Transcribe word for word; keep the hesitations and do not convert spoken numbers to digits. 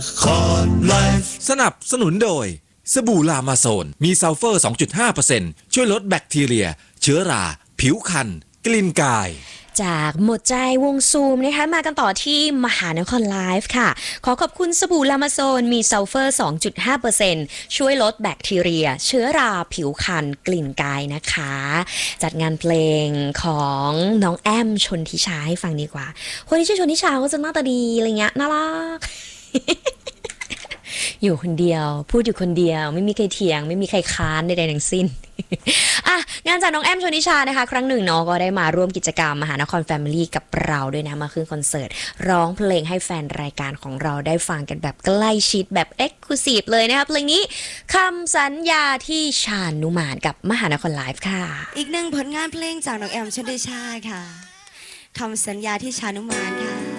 สนับสนุนโดยสบู่ลามาโซนมีซัลเฟอร์ สองจุดห้าเปอร์เซ็นต์ ช่วยลดแบคทีเรียเชื้อราผิวคันกลิ่นกายจากหมดใจวงซูมนะคะมากันต่อที่มหานครไลฟ์ค่ะขอขอบคุณสบู่ลามาโซนมีซัลเฟอร์ สองจุดห้าเปอร์เซ็นต์ ช่วยลดแบคทีเรียเชื้อราผิวคันกลิ่นกายนะคะจัดงานเพลงของน้องแอมชนทิชาให้ฟังดีกว่าคนที่ชื่อชนทิชาก็จะหน้าตาดีอะไรเงี้ยน่ารัก อยู่คนเดียวพูดอยู่คนเดียวไม่มีใครเถียงไม่มีใครค้านใดๆทั้งสิ้น อ่ะงานจากน้องแอมชนิชานะคะครั้งหนึ่งเนาะก็ได้มาร่วมกิจกรรมมหานครแฟมิลี่กับเราด้วยนะมาขึ้นคอนเสิร์ตร้องเพลงให้แฟนรายการของเราได้ฟังกันแบบใกล้ชิดแบบเอ็กซ์คลูซีฟเลยนะคะเพลงนี้คำสัญญาที่ชานุมานกับมหานครไลฟ์ค่ะอีกหนึ่งผลงานเพลงจากน้องแอมชนิชาค่ะคำสัญญาที่ชานุมานค่ะ